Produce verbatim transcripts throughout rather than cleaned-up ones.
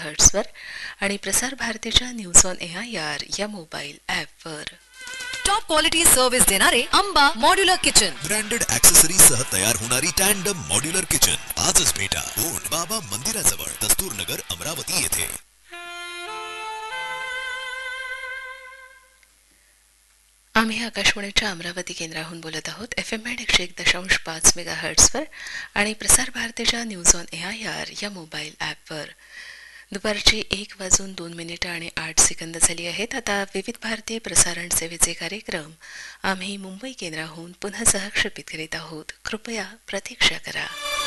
मेगाहर्ट्झवर आणि प्रसार भारतीच्या news on A I R या मोबाईल ॲपवर. टॉप क्वालिटी सर्व्हिस देणारे Amba modular kitchen. Branded accessories सह तयार होणारी टँडम मॉड्युलर किचन आजच भेटा. भोन बाबा मंदिराजवळ, दस्तूर नगर, अमरावती येथे. आम्ही आकाशवाणीच्या अमरावती केंद्राहून बोलत आहोत. एफ एम बँड एकशे एक दशांश पाच मेगा हर्ट्सवर आणि प्रसार भारतीच्या news on A I R या मोबाईल ॲपवर. दुपारची एक वाजून दोन मिनिटं आणि आठ सेकंद झाली आहेत. आता विविध भारतीय प्रसारण सेवेचे कार्यक्रम आम्ही मुंबई केंद्राहून पुन्हा सहक्षेपित करीत आहोत. कृपया प्रतीक्षा करा.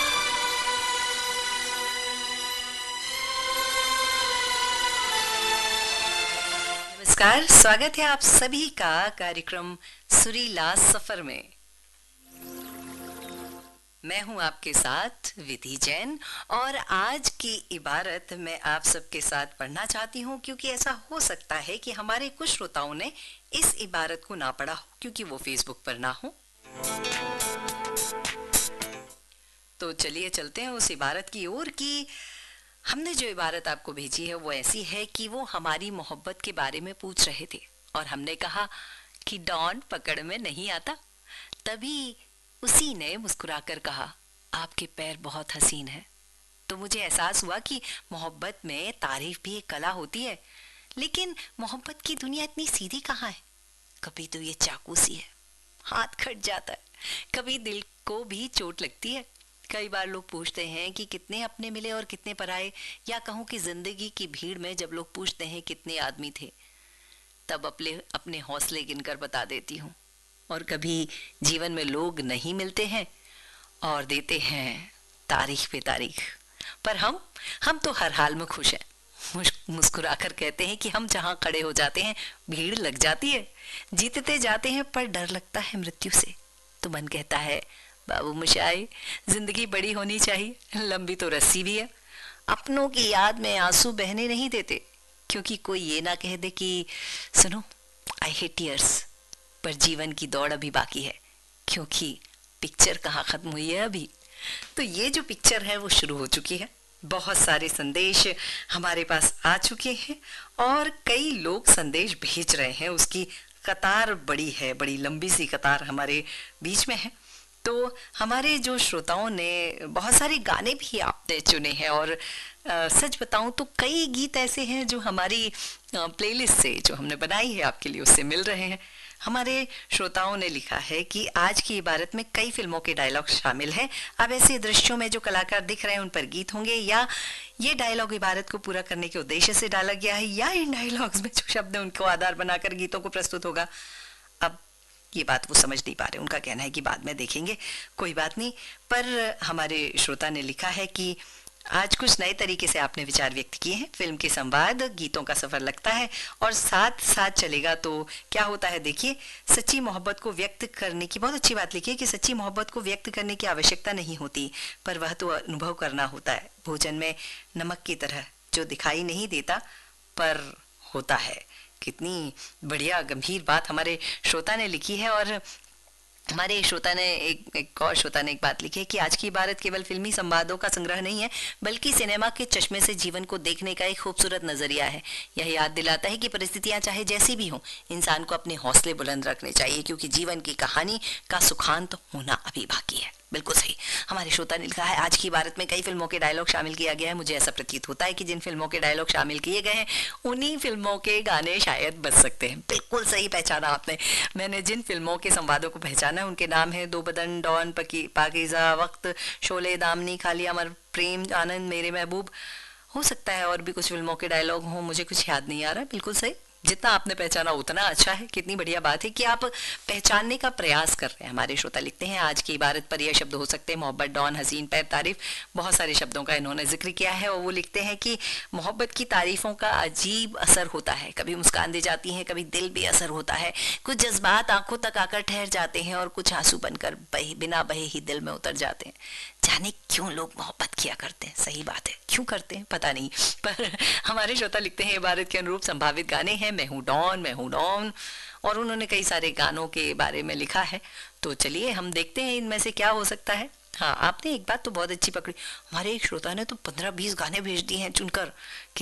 नमस्कार, स्वागत है आप सभी का कार्यक्रम सुरीला सफर में. मैं हूं आपके साथ विधि जैन और आज की इबारत मैं आप सबके साथ पढ़ना चाहती हूं क्योंकि ऐसा हो सकता है कि हमारे कुछ श्रोताओं ने इस इबारत को ना पढ़ा हो क्योंकि वो फेसबुक पर ना हो. तो चलिए चलते हैं उस इबारत की ओर कि हमने जो इबारत आपको भेजी है वो ऐसी है कि वो हमारी मोहब्बत के बारे में पूछ रहे थे और हमने कहा कि डॉन पकड़ में नहीं आता. तभी उसी ने मुस्कुराकर कहा, आपके पैर बहुत हसीन हैं. तो मुझे एहसास हुआ कि मोहब्बत में तारीफ भी एक कला होती है, लेकिन मोहब्बत की दुनिया इतनी सीधी कहाँ है. कभी तो ये चाकू सी है, हाथ कट जाता है, कभी दिल को भी चोट लगती है. कई बार लोग पूछते हैं कि कितने अपने मिले और कितने पराए, या कहूँ कि जिंदगी की भीड़ में जब लोग पूछते हैं कितने आदमी थे, तब अपने अपने हौसले गिनकर बता देती हूँ. और कभी जीवन में लोग नहीं मिलते हैं और देते हैं तारीख पे तारीख, पर हम हम तो हर हाल में खुश हैं. मुस्कुराकर कहते हैं कि हम जहाँ खड़े हो जाते हैं भीड़ लग जाती है. जीतते जाते हैं पर डर लगता है मृत्यु से. तो मन कहता है, बाबू मुशाई, जिंदगी बड़ी होनी चाहिए, लंबी तो रस्सी भी है. अपनों की याद में आंसू बहने नहीं देते, क्योंकि कोई ये ना कह दे कि सुनो आई हेट टीयर्स, पर जीवन की दौड़ अभी बाकी है, क्योंकि पिक्चर कहाँ खत्म हुई है अभी. तो ये जो पिक्चर है वो शुरू हो चुकी है. बहुत सारे संदेश हमारे पास आ चुके हैं और कई लोग संदेश भेज रहे हैं. उसकी कतार बड़ी है, बड़ी लंबी सी कतार हमारे बीच में है. तो हमारे जो श्रोताओं ने बहुत सारे गाने भी आपने चुने हैं और आ, सच बताऊं तो कई गीत ऐसे हैं जो हमारी प्लेलिस्ट से जो हमने बनाई है आपके लिए उससे मिल रहे हैं. हमारे श्रोताओं ने लिखा है कि आज की इबारत में कई फिल्मों के डायलॉग शामिल हैं. अब ऐसे दृश्यों में जो कलाकार दिख रहे हैं उन पर गीत होंगे, या ये डायलॉग इबारत को पूरा करने के उद्देश्य से डाला गया है, या इन डायलॉग्स में जो शब्द है उनको आधार बनाकर गीतों को प्रस्तुत होगा. अब ये बात वो समझ नहीं पा रहे. उनका कहना है कि बाद में देखेंगे, कोई बात नहीं. पर हमारे श्रोता ने लिखा है कि आज कुछ नए तरीके से आपने विचार व्यक्त किए हैं. फिल्म के संवाद गीतों का सफर लगता है और साथ साथ चलेगा तो क्या होता है. देखिए, सच्ची मोहब्बत को व्यक्त करने की बहुत अच्छी बात लिखी है कि सच्ची मोहब्बत को व्यक्त करने की आवश्यकता नहीं होती, पर वह तो अनुभव करना होता है. भोजन में नमक की तरह जो दिखाई नहीं देता पर होता है. कितनी बढ़िया गंभीर बात हमारे श्रोता ने लिखी है. और हमारे श्रोता ने एक एक और श्रोता ने एक बात लिखी है कि आज की इबारत केवल फिल्मी संवादों का संग्रह नहीं है, बल्कि सिनेमा के चश्मे से जीवन को देखने का एक खूबसूरत नजरिया है. यह याद दिलाता है कि परिस्थितियां चाहे जैसी भी हों, इंसान को अपने हौसले बुलंद रखने चाहिए, क्योंकि जीवन की कहानी का सुखांत होना अभी बाकी है. बिल्कुल सही. हमारे श्रोता ने लिखा है, आज की इबारत में कई फिल्मों के डायलॉग शामिल किया गया है. मुझे ऐसा प्रतीत होता है कि जिन फिल्मों के डायलॉग शामिल किए गए हैं उन्हीं फिल्मों के गाने शायद बच सकते हैं. बिल्कुल सही पहचाना आपने. मैंने जिन फिल्मों के संवादों को पहचाना है उनके नाम है दो बदन, डॉन, पाकीज़ा, वक्त, शोले, दामनी, खाली, अमर प्रेम, आनंद, मेरे महबूब. हो सकता है और भी कुछ फिल्मों के डायलॉग हों, मुझे कुछ याद नहीं आ रहा. बिल्कुल सही. जितना आपने पहचाना उतना अच्छा है. कितनी बढ़िया बात है कि आप पहचानने का प्रयास कर रहे हैं. हमारे श्रोता लिखते हैं, आज की इबारत पर यह शब्द हो सकते हैं मोहब्बत, डॉन, हसीन, पैर, तारीफ. बहुत सारे शब्दों का इन्होंने जिक्र किया है और वो लिखते हैं कि मोहब्बत की तारीफों का अजीब असर होता है. कभी मुस्कान दे जाती हैं, कभी दिल बेअसर होता है. कुछ जज्बात आंखों तक आकर ठहर जाते हैं और कुछ आंसू बनकर बहे बिना बहे ही दिल में उतर जाते हैं. जाने क्यों लोग मोहब्बत किया करते हैं. सही बात है, क्यों करते हैं पता नहीं. पर हमारे श्रोता लिखते हैं, इबारत के अनुरूप संभावित गाने हैं मैं हूँ डॉन, मैं हूँ डॉन, और उन्होंने कई सारे गानों के बारे में लिखा है. तो चलिए हम देखते हैं इनमें से क्या हो सकता है. हाँ, आपने एक बात तो बहुत अच्छी पकड़ी. हमारे एक श्रोता ने तो पंद्रह बीस गाने भेज दिए हैं चुनकर.